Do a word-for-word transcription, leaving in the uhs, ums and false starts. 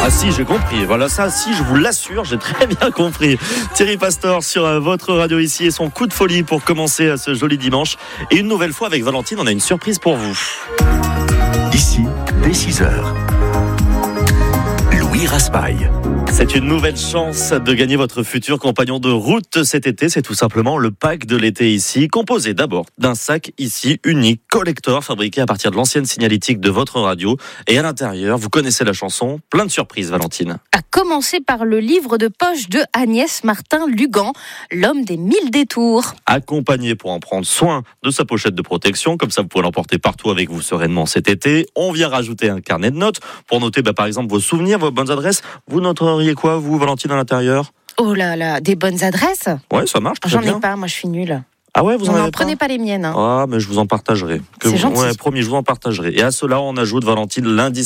Ah si, j'ai compris. Voilà, ça, si, je vous l'assure, j'ai très bien compris. Thierry Pastor sur euh, votre radio ici et son coup de folie pour commencer euh, ce joli dimanche. Et une nouvelle fois avec Valentine, on a une surprise pour vous. Ici, dès six heures. Louis Raspail. C'est une nouvelle chance de gagner votre futur compagnon de route cet été. C'est tout simplement le pack de l'été ici, composé d'abord d'un sac ici unique, collector, fabriqué à partir de l'ancienne signalétique de votre radio. Et à l'intérieur, vous connaissez la chanson, plein de surprises, Valentine. À commencer par le livre de poche de Agnès Martin-Lugan, L'homme des mille détours. Accompagné pour en prendre soin de sa pochette de protection, comme ça vous pouvez l'emporter partout avec vous sereinement cet été. On vient rajouter un carnet de notes pour noter bah, par exemple vos souvenirs, vos bonnes adresses. Vous noteriez quoi, vous, Valentine, à l'intérieur ? Oh là là, des bonnes adresses ? Ouais, ça marche très J'en bien. ai pas, moi je suis nulle. Ah ouais, vous en N'en avez prenez pas, pas les miennes. Hein. Ah, mais je vous en partagerai. Que C'est vous... gentil. Ouais, promis, je vous en partagerai. Et à cela, on ajoute, Valentine, l'indispensable.